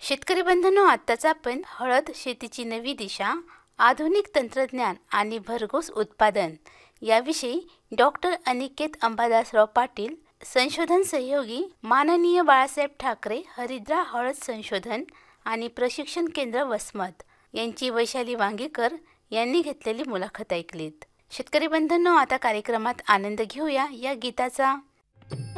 शेतकरी बंधूंनो, आत्ताच आपण हळद शेतीची नवी दिशा, आधुनिक तंत्रज्ञान आणि भरघोस उत्पादन याविषयी डॉक्टर अनिकेत अंबादासराव पाटील, संशोधन सहयोगी माननीय बाळासाहेब ठाकरे हरिद्रा हळद संशोधन आणि प्रशिक्षण केंद्र वसमत यांची वैशाली वांगीकर यांनी घेतलेली मुलाखत ऐकलीत. शेतकरी बंधूंनो, आता कार्यक्रमात आनंद घेऊया या गीताचा.